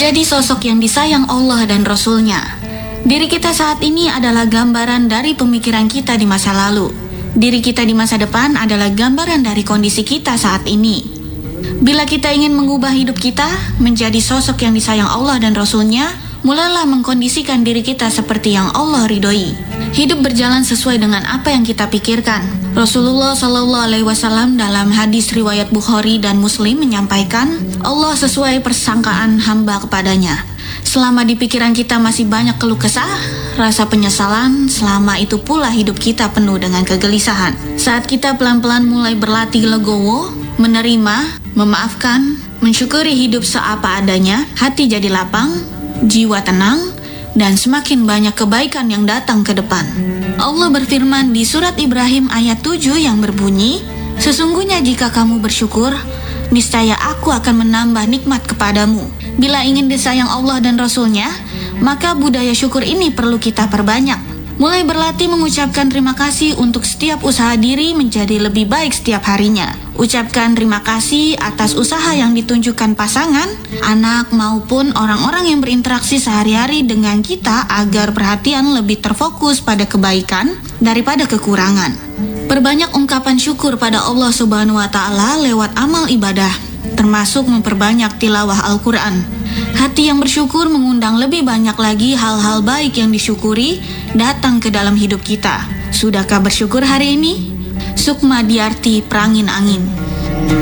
Menjadi sosok yang disayang Allah dan Rasul-Nya. Diri kita saat ini adalah gambaran dari pemikiran kita di masa lalu. Diri kita di masa depan adalah gambaran dari kondisi kita saat ini. Bila kita ingin mengubah hidup kita menjadi sosok yang disayang Allah dan Rasul-Nya, mulailah mengkondisikan diri kita seperti yang Allah ridhoi. Hidup berjalan sesuai dengan apa yang kita pikirkan. Rasulullah SAW dalam hadis riwayat Bukhari dan Muslim menyampaikan, Allah sesuai persangkaan hamba kepadanya. Selama di pikiran kita masih banyak keluh kesah, rasa penyesalan, selama itu pula hidup kita penuh dengan kegelisahan. Saat kita pelan-pelan mulai berlatih legowo, menerima, memaafkan, mensyukuri hidup seapa adanya, hati jadi lapang, jiwa tenang, dan semakin banyak kebaikan yang datang ke depan. Allah berfirman di surat Ibrahim ayat 7 yang berbunyi, sesungguhnya jika kamu bersyukur, niscaya aku akan menambah nikmat kepadamu. Bila ingin disayang Allah dan Rasul-Nya, maka budaya syukur ini perlu kita perbanyak. Mulai berlatih mengucapkan terima kasih untuk setiap usaha diri menjadi lebih baik setiap harinya. Ucapkan terima kasih atas usaha yang ditunjukkan pasangan, anak maupun orang-orang yang berinteraksi sehari-hari dengan kita agar perhatian lebih terfokus pada kebaikan daripada kekurangan. Perbanyak ungkapan syukur pada Allah Subhanahu wa Ta'ala lewat amal ibadah, termasuk memperbanyak tilawah Al-Quran. Hati yang bersyukur mengundang lebih banyak lagi hal-hal baik yang disyukuri datang ke dalam hidup kita. Sudahkah bersyukur hari ini? Sukma Diarti Prangin Angin.